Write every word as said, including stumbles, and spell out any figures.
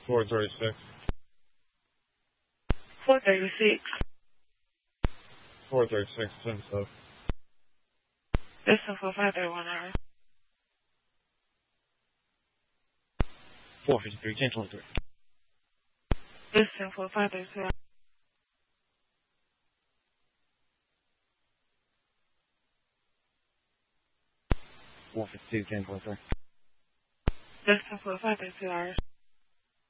four thirty-six. four thirty-six. four thirty-six, ten sub. Listen for five thirty-one hours. four fifty-three, ten twenty-three. Listen for five thirty-two hours. four fifty-two, ten twenty-three. Listen for five thirty-two hours.